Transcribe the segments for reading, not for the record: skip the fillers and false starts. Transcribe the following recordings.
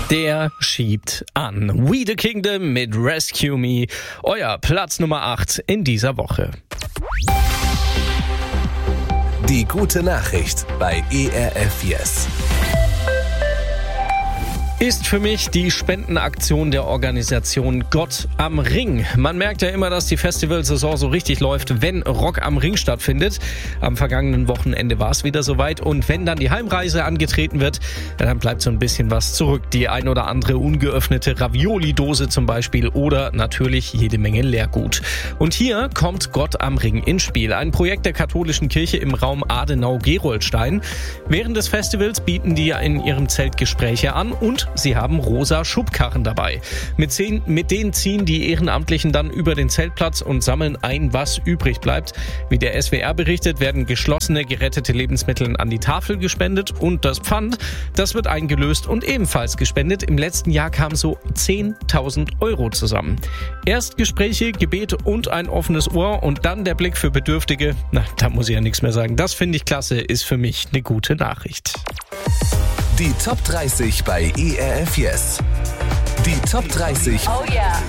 Der schiebt an. We the Kingdom mit Rescue Me. Euer Platz Nummer 8 in dieser Woche. Die gute Nachricht bei ERF Yes. Ist für mich die Spendenaktion der Organisation Gott am Ring. Man merkt ja immer, dass die Festivalsaison so richtig läuft, wenn Rock am Ring stattfindet. Am vergangenen Wochenende war es wieder soweit und wenn dann die Heimreise angetreten wird, dann bleibt so ein bisschen was zurück. Die ein oder andere ungeöffnete Ravioli-Dose zum Beispiel oder natürlich jede Menge Leergut. Und hier kommt Gott am Ring ins Spiel. Ein Projekt der katholischen Kirche im Raum Adenau-Gerolstein. Während des Festivals bieten die in ihrem Zelt Gespräche an und sie haben rosa Schubkarren dabei. Mit denen ziehen die Ehrenamtlichen dann über den Zeltplatz und sammeln ein, was übrig bleibt. Wie der SWR berichtet, werden geschlossene, gerettete Lebensmittel an die Tafel gespendet und das Pfand, das wird eingelöst und ebenfalls gespendet. Im letzten Jahr kamen so 10.000 € zusammen. Erst Gespräche, Gebet und ein offenes Ohr und dann der Blick für Bedürftige. Na, da muss ich ja nichts mehr sagen. Das finde ich klasse, ist für mich eine gute Nachricht. Die Top 30 bei ERF Yes. Die Top 30 Oh yeah.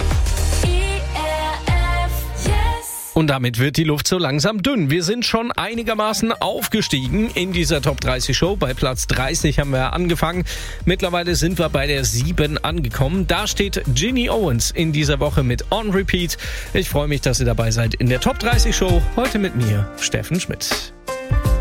ERF Yes. Und damit wird die Luft so langsam dünn. Wir sind schon einigermaßen aufgestiegen in dieser Top 30 Show. Bei Platz 30 haben wir angefangen. Mittlerweile sind wir bei der 7 angekommen. Da steht Ginny Owens in dieser Woche mit On Repeat. Ich freue mich, dass ihr dabei seid in der Top 30 Show. Heute mit mir, Steffen Schmidt.